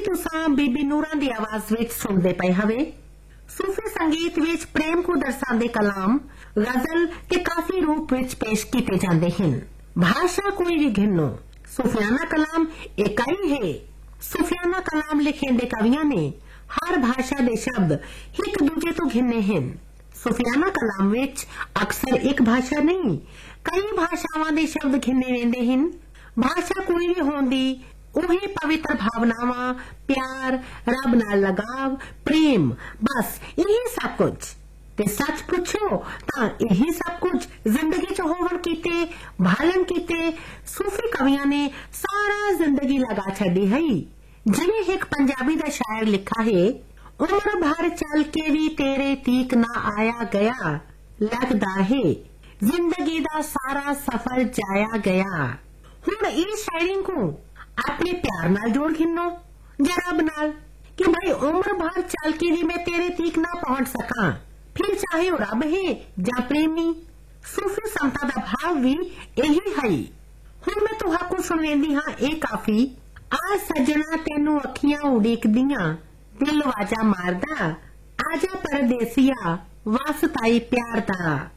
तुसां बीबी नूरां दी आवाज विच सुणदे पए हवे। सूफी संगीत विच प्रेम को दर्शांदे कलाम गजल ते काफी रूप विच पेश कीते जांदे हन। भाषा कोई भी घिनो, सूफियाना कलाम इकाई है। सूफियाना कलाम लिखेंदे कवियां ने हर भाषा दे शब्द एक दूजे तो घिने हन। सूफियाना कलाम विच अक्सर एक भाषा नहीं कई भाषावां दे शब्द घिने वेंदे हन। भाषा कोई भी होंदी उही पवित्र भावनावां, प्यार, रब नाल लगाव, प्रेम, बस यही सब कुछ। ते सच पुछो तां यही सब कुछ जिंदगी च होवन कीते भालन कीते सूफी कवियां ने सारा जिंदगी लगा छड़ी है। जिवें एक पंजाबी दा शायर लिखा है, उम्र भर चल के भी तेरे तीक ना आया गया, लगदा है जिंदगी दा सारा सफर जाया गया। हुण इस शायरी को अपने प्यार नाल जोड़ घिनो या रब नाल कि भाई उम्र भर चल के भी मैं तेरे तीक ना पहुंच सका, फिर चाहे वो रब है या प्रेमी। सूफी समता दा भाव भी यही है। हुण मैं तुहाकू सुणवेंदी हां ए काफी। आ सजना तेनू अखियां उड़ीकदियां, दिल वाजा मारदा, आजा परदेसिया वास्ताई प्यार दा।